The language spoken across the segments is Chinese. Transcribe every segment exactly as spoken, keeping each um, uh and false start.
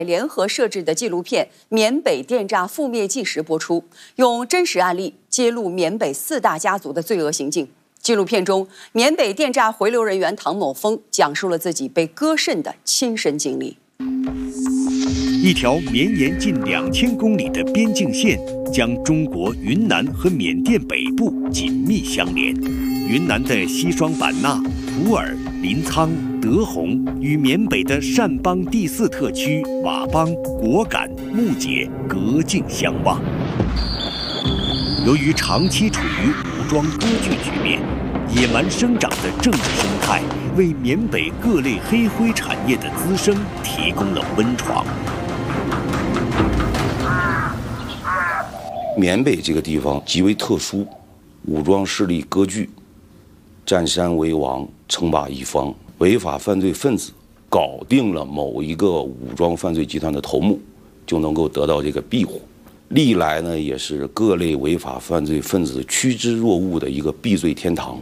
联合摄制的纪录片《缅北电诈覆灭纪实》播出，用真实案例揭露缅北四大家族的罪恶行径。纪录片中，缅北电诈回流人员唐某峰讲述了自己被割肾的亲身经历。 一条绵延近两千公里的边境线，将中国云南和缅甸北部紧密相连。云南的西双版纳、普洱、临沧、德宏与缅北的善邦第四特区、佤邦、果敢、木姐隔境相望。由于长期处于武装割据局面，野蛮生长的政治生态为缅北各类黑灰产业的滋生提供了温床。 缅北这个地方极为特殊，武装势力割据，占山为王，称霸一方。违法犯罪分子搞定了某一个武装犯罪集团的头目，就能够得到这个庇护。历来呢，也是各类违法犯罪分子趋之若鹜的一个避罪天堂。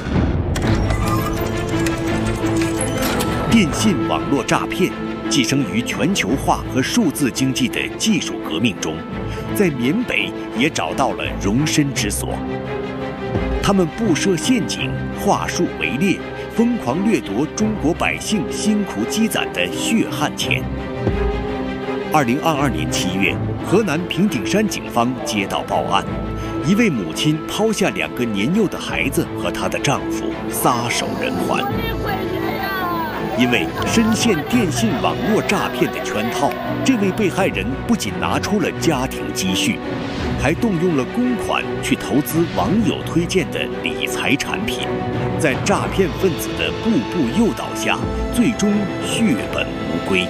电信网络诈骗寄生于全球化和数字经济的技术革命中，在缅北也找到了容身之所。他们布设陷阱，话术围猎，疯狂掠夺中国百姓辛苦积攒的血汗钱。二零二二年七月，河南平顶山警方接到报案，一位母亲抛下两个年幼的孩子和她的丈夫撒手人寰。因为深陷电信网络诈骗的圈套，这位被害人不仅拿出了家庭积蓄，还动用了公款去投资网友推荐的理财产品，在诈骗分子的步步诱导下，最终血本无归。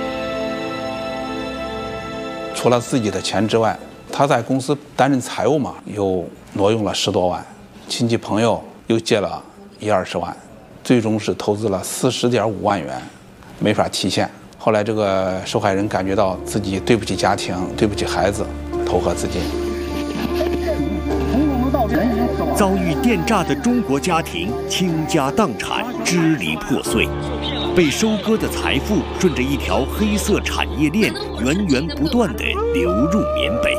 除了自己的钱之外，他在公司担任财务嘛，又挪用了十多万，亲戚朋友又借了一二十万，最终是投资了四十点五万元，没法提现。后来这个受害人感觉到自己对不起家庭，对不起孩子，投河自尽。 遭遇电诈的中国家庭倾家荡产，支离破碎，被收割的财富顺着一条黑色产业链源源不断地流入缅北。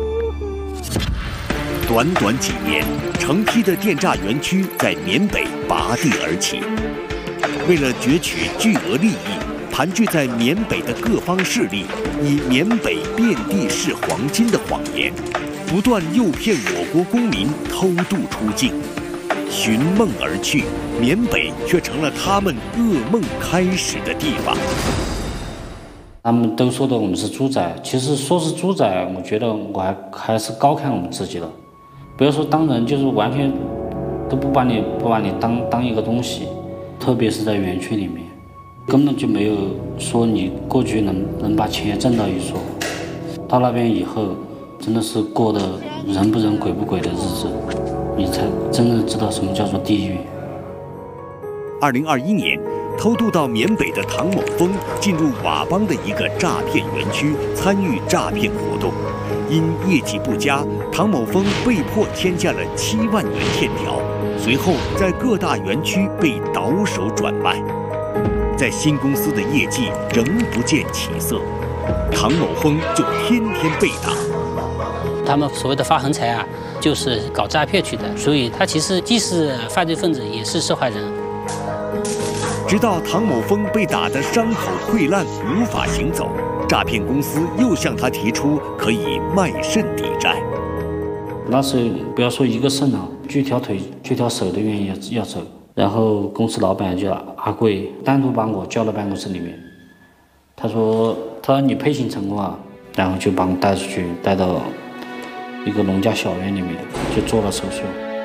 短短几年，成批的电诈园区在缅北拔地而起。为了攫取巨额利益，盘踞在缅北的各方势力以缅北遍地是黄金的谎言，不断诱骗我国公民偷渡出境。寻梦而去，缅北却成了他们噩梦开始的地方。 他们都说的我们是猪仔，其实说是猪仔，我觉得我还还是高看我们自己的。不要说当人，就是完全都不把你不把你当当一个东西，特别是在园区里面，根本就没有说你过去能能把钱挣到一说。到那边以后，真的是过得人不人鬼不鬼的日子，你才真正知道什么叫做地狱。 二零二一年，偷渡到缅北的唐某峰进入佤邦的一个诈骗园区，参与诈骗活动。因业绩不佳，唐某峰被迫签下了七万元欠条，随后在各大园区被倒手转卖。在新公司的业绩仍不见起色，唐某峰就天天被打。 他们所谓的发横财啊，就是搞诈骗去的，所以他其实既是犯罪分子，也是受害人。 直到唐某峰被打得伤口溃烂，无法行走，诈骗公司又向他提出可以卖肾抵债。 那时候不要说一个肾了，锯条腿、锯条手都愿意要走。然后公司老板叫阿贵，单独把我叫到办公室里面，他说：“他说你配型成功啊。”然后就把我带出去，带到一个农家小院里面，就做了手术。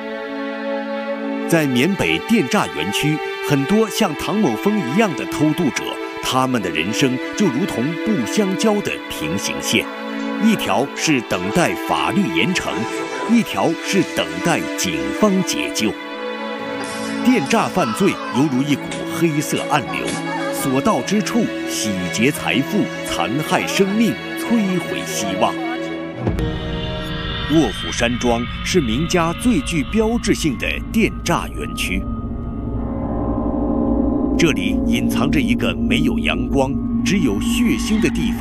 在缅北电诈园区，很多像唐某峰一样的偷渡者，他们的人生就如同不相交的平行线，一条是等待法律严惩，一条是等待警方解救。电诈犯罪犹如一股黑色暗流，所到之处洗劫财富，残害生命，摧毁希望。卧虎山庄是名家最具标志性的电诈园区，这里隐藏着一个没有阳光，只有血腥的地方。